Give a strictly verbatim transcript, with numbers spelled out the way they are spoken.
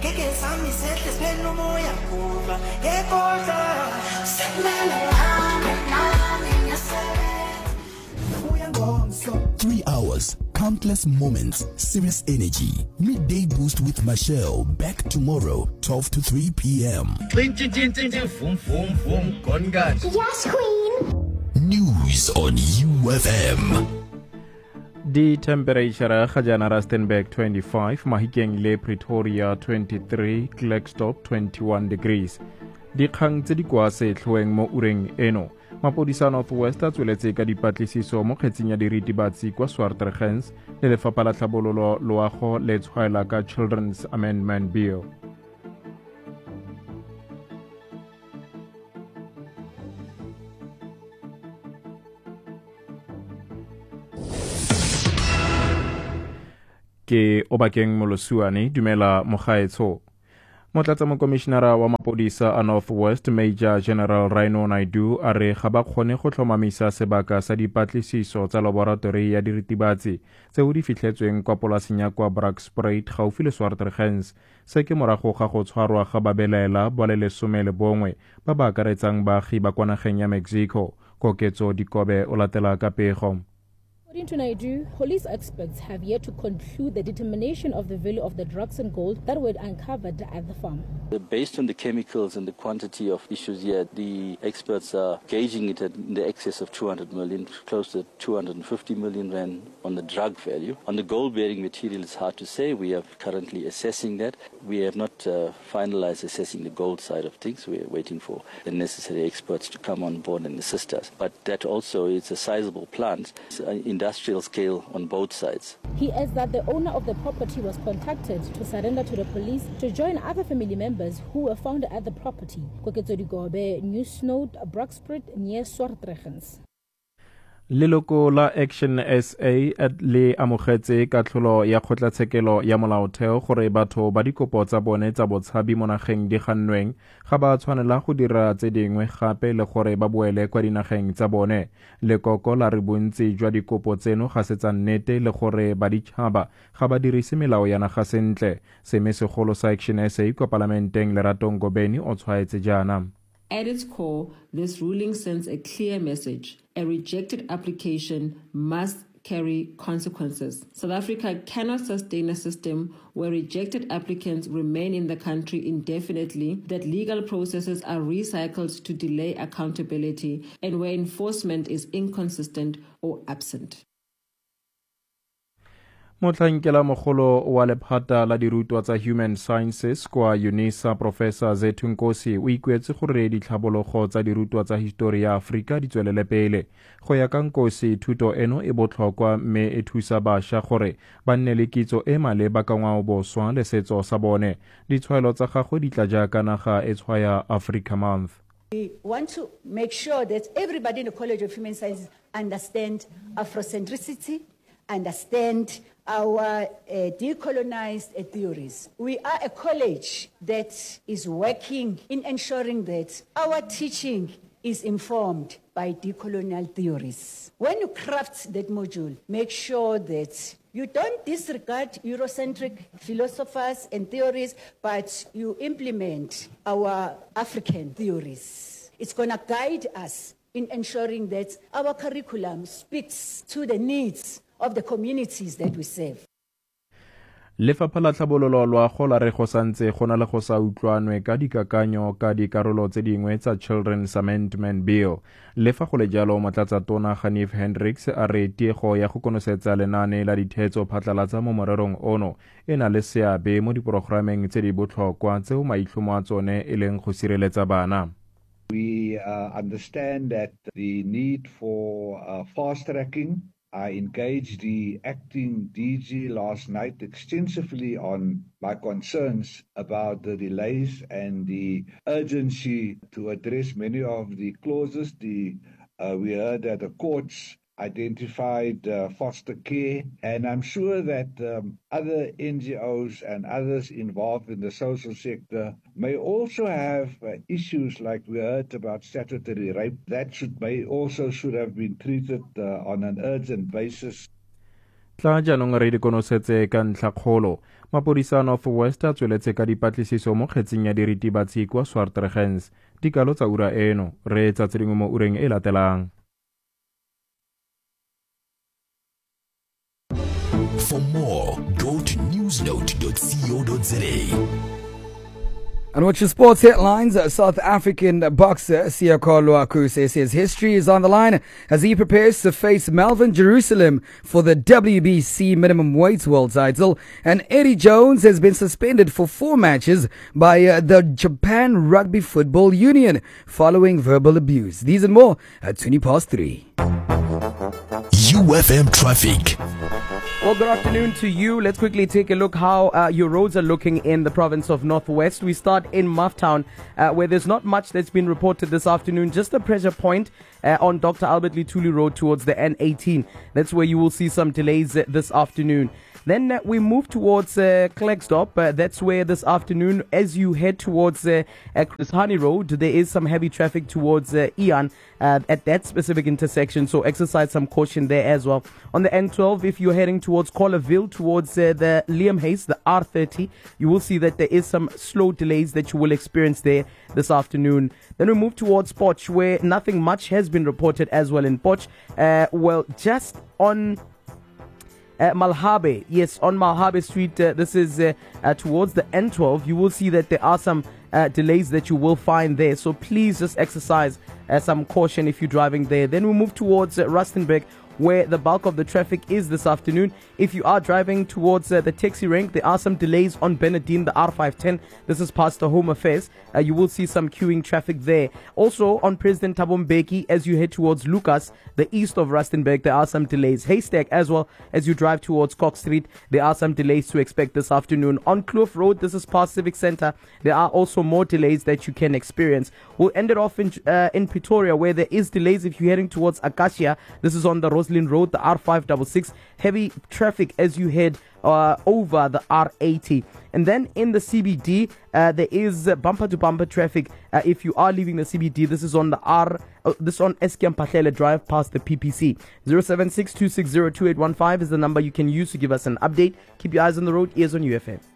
Three hours, countless moments, serious energy. Midday boost with Michelle. Back tomorrow, twelve to three p.m. Yes, Queen. News on U F M. The temperature ga jana Rustenburg twenty-five, Mahikeng le Pretoria twenty-three, Klerksdorp twenty-one degrees. Dikgang tse di kwa setlhoeng mo ureng eno. Mapodisa Northwest a tsweletse ka dipatlisiso mo kgetseng ya diritibatsi kwa Swartregens le lefapha la tlhabololo loago le tshwaela ka Children's Amendment Bill. Ke Obakeng Molosuane, dumela mogaetsho. Motlatsa mokomishinara wa mapodisa a Northwest Major General Rhino Naidu a re ga ba kgone go tlhomamisa sebaka sa dipatlisiso tsa laboratori ya diritibatsi tseo di fitlhetsweng kwa polaseng ya kwa Brakspruit gaufi le Swartregens. Se ke morago ga go tshwarwa ga babelaela ba le lesome le bongwe ba ba akaretsang baagi ba kwa nageng ya Mexico. Koketso Dikobe o latela ka pego. According to Naidu, police experts have yet to conclude the determination of the value of the drugs and gold that were uncovered at the farm. Based on the chemicals and the quantity of issues here, the experts are gauging it at in the excess of two hundred million, close to two hundred fifty million rand on the drug value. On the gold-bearing material, it's hard to say. We are currently assessing that. We have not uh, finalized assessing the gold side of things. We are waiting for the necessary experts to come on board and assist us. But that also is a sizable plant. It's in industrial scale on both sides. He adds that the owner of the property was contacted to surrender to the police to join other family members who were found at the property. Koketso Dikobe, News Note, Brakspruit, near Swartregens. Leloko la Action S A le amogetse katlholo ya kgotlatshekelo ya molaotheo gore batho ba dikopo tsa bone tsa botshabi mo nageng di gannweng ga ba tshwanela go dira tse dingwe gape le gore ba boele kwa dinageng tsa bone. Lekoko la re bontsi jwa dikopo tseno ga se tsa nnete le gore baditšhaba ga ba dirise melao ya naga sentle. Semesegolo sa Action S A kwa Palamenteng Lerato Ngobeni o tshwaetse jaana. At its core, this ruling sends a clear message. A rejected application must carry consequences. South Africa cannot sustain a system where rejected applicants remain in the country indefinitely, that legal processes are recycled to delay accountability, and where enforcement is inconsistent or absent. Motlankela mogolo wa lephata la dirutwa tsa Human Sciences kwa UNISA Professor Zethu Nkosi o ikuetse gore ditlhabologo tsa dirutwa tsa history ya Afrika di tswelele pele. Go ya ka Nkosi, thuto eno e botlhokwa mme e thusa bašwa gore ba nne le kitso e maleba ka ngwaoboswa le setso sa bone. Ditshwaelo tsa gagwe di tla jaaka naga e tshwaya Africa Month. We want to make sure that everybody in the College of Human Sciences understand Afrocentricity, understand our uh, decolonized uh, theories. We are a college that is working in ensuring that our teaching is informed by decolonial theories. When you craft that module, make sure that you don't disregard Eurocentric philosophers and theories, but you implement our African theories. It's going to guide us in ensuring that our curriculum speaks to the needs of the communities that we serve. Lefapha la tlhabololo loago la re go santse go na le go sa utlwanwe ka dikakanyo ka dikarolo tse dingwe tsa Children's Amendment Bill. Le fa go le jalo, motlatsa tona Hanif Hendricks a re tiego ya go konosetsa lenaane la dithetso phatlalatsa mo morerong ono e na le seabe mo diprogrameng tse di botlhokwa tseo maitlhomo a tsone e leng go sireletsa bana. We uh, understand that the need for uh, fast-tracking. I engaged the acting D G last night extensively on my concerns about the delays and the urgency to address many of the clauses. The, uh, we heard that the courts identified uh, foster care, and I'm sure that um, other N G Os and others involved in the social sector may also have uh, issues like we heard about statutory rape. That should may also should have been treated uh, on an urgent basis. tla jaanong re di konosetse ka ntlhakgolo mapodisa North West a tsweletse ka dipatlisiso mo kgetseng ya diritibatsi kwa Swartregens dikalo tsa ura eno re tsa tsedingwe mo ureng e latelang. For more, go to newsnote dot co dot za. And watch your sports headlines. South African boxer Siyakolwa Kuse says history is on the line as he prepares to face Melvin Jerusalem for the W B C minimum weight world title. And Eddie Jones has been suspended for four matches by uh, the Japan Rugby Football Union following verbal abuse. These and more at twenty past three. U F M traffic. Well, good afternoon to you. Let's quickly take a look how uh, your roads are looking in the province of North West. We start in Mufftown, uh, where there's not much that's been reported this afternoon. Just a pressure point uh, on Doctor Albert Lituli Road towards the N eighteen. That's where you will see some delays uh, this afternoon. Then uh, we move towards uh, Klerksdorp. Uh, that's where this afternoon, as you head towards uh, uh, Chris Hani Road, there is some heavy traffic towards uh, Ian uh, at that specific intersection. So exercise some caution there as well. On the N twelve, if you're heading towards Collarville, towards uh, the Liam Hayes, the R thirty, you will see that there is some slow delays that you will experience there this afternoon. Then we move towards Potch, where nothing much has been reported as well in Potch. Uh, well, just on Uh, Malhabe, yes, on Malhabe Street, uh, this is uh, uh, towards the N twelve. You will see that there are some uh, delays that you will find there. So please just exercise uh, some caution if you're driving there. Then we move towards uh, Rustenburg, where the bulk of the traffic is this afternoon. If you are driving towards uh, the taxi rank, there are some delays on Benedine, the R five ten. This is past the Home Affairs. Uh, you will see some queuing traffic there. Also on President Thabo Mbeki, as you head towards Lucas, the east of Rustenburg, there are some delays. Haystack as well, as you drive towards Cox Street, there are some delays to expect this afternoon. On Kloof Road, this is past Civic Center, there are also more delays that you can experience. We'll end it off in, uh, in Pretoria, where there is delays if you're heading towards Acacia. This is on the Roslyn Road, the R five sixty-six. Heavy traffic as you head uh, over the R eighty. And then in the C B D, uh, there is uh, bumper to bumper traffic. Uh, if you are leaving the C B D, this is on the R, uh, this on Eskom Patlele Drive past the P P C. zero seven six two six zero two eight one five is the number you can use to give us an update. Keep your eyes on the road. Ears on U F M.